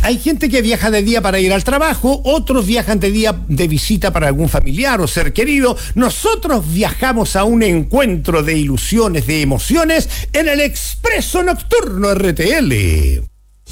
hay gente que viaja de día para ir al trabajo, otros viajan de día de visita para algún familiar o ser querido. Nosotros viajamos a un encuentro de ilusiones, de emociones, en el Expreso Nocturno RTL.